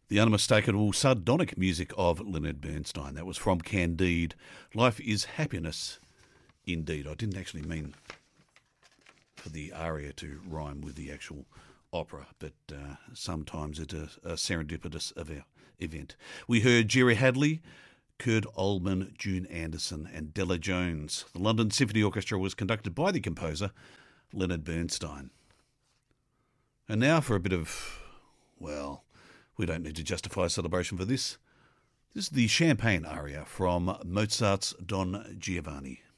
The unmistakable sardonic music of Leonard Bernstein. That was from Candide. Life is happiness indeed. I didn't actually mean for the aria to rhyme with the actual opera, but sometimes it's a serendipitous event. We heard Jerry Hadley, Kurt Oldman, June Anderson and Della Jones. The London Symphony Orchestra was conducted by the composer Leonard Bernstein. And now for a bit of, well, we don't need to justify a celebration for this. This is the Champagne aria from Mozart's Don Giovanni.